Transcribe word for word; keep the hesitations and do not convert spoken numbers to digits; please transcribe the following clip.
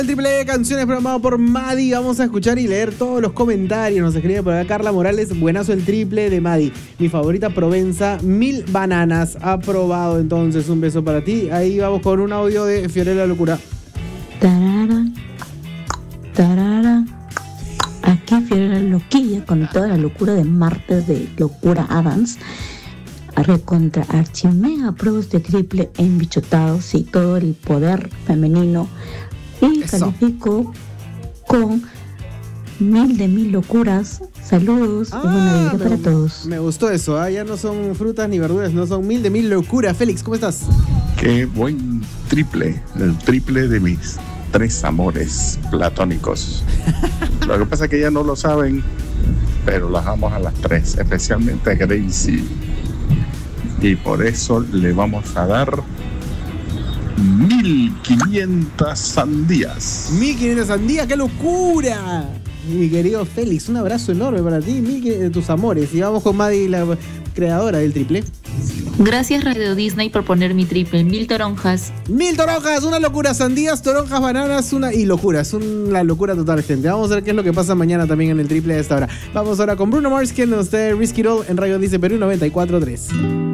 El triple de canciones programado por Madi. Vamos a escuchar y leer todos los comentarios. Nos escribe por acá Carla Morales. Buenazo el triple de Madi. Mi favorita Provenza, mil bananas. Aprobado, entonces un beso para ti. Ahí vamos con un audio de Fiorella Locura. Tarara, tarara. Aquí Fiorella Loquilla con toda la locura de martes de Locura Adams. Recontra archimega apruebo este triple embichotado. Sí, todo el poder femenino. Y Eso. califico con mil de mil locuras. Saludos Ah, y buena vida me, para todos. Me gustó eso. ¿eh? Ya no son frutas ni verduras, no son mil de mil locuras. Félix, ¿cómo estás? Qué buen triple, el triple de mis tres amores platónicos. Lo que pasa es que ya no lo saben, pero las amo a las tres, especialmente a Gracie. Y por eso le vamos a dar mil quinientas sandías. mil quinientas sandías, ¡qué locura! Mi querido Félix, un abrazo enorme para ti, mil de tus amores. Y vamos con Madi, la creadora del triple. Gracias Radio Disney por poner mi triple. Mil toronjas. Mil toronjas, una locura, sandías, toronjas, bananas, una y locura, es una locura total, gente. Vamos a ver qué es lo que pasa mañana también en el triple de esta hora. Vamos ahora con Bruno Mars, que nos trae Risky Roll en Radio Dice Perú noventa y cuatro punto tres.